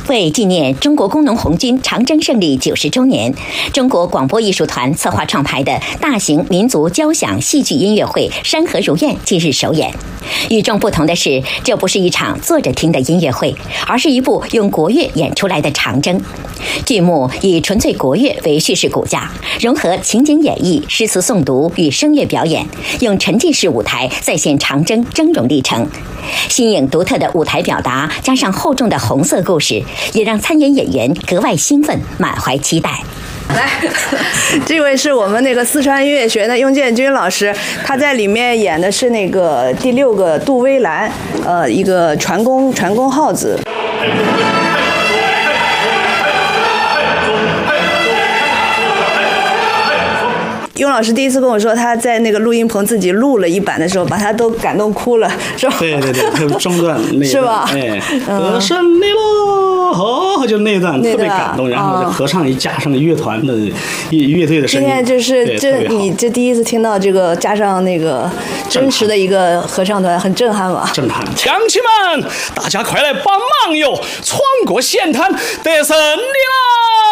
为纪念中国工农红军长征胜利90周年，中国广播艺术团策划创排的大型民族交响戏剧音乐会《山河如愿》近日首演。与众不同的是，这不是一场坐着听的音乐会，而是一部用国乐演出来的长征。剧目以纯粹国乐为叙事骨架，融合情景演绎、诗词诵读与声乐表演，用沉浸式舞台再现长征峥嵘历程。新颖独特的舞台表达，加上厚重的红色故事，也让参演演员格外兴奋，满怀期待。 来，这位是我们那个四川音乐学院的雍建军老师，他在里面演的是那个第6个杜威兰，一个船工号子。雍老师第一次跟我说，他在那个录音棚自己录了一版的时候，把他都感动哭了，是吧？ 对，特别中段那是吧？ 哎，得胜利喽！就那段特别感动，然后就合唱一加上乐团的乐队的声音。 今天就是你这第一次听到这个加上那个真实的一个合唱团，很震撼吧？ 震撼！ 乡亲们，大家快来帮忙哟！闯过险滩，得胜利啦！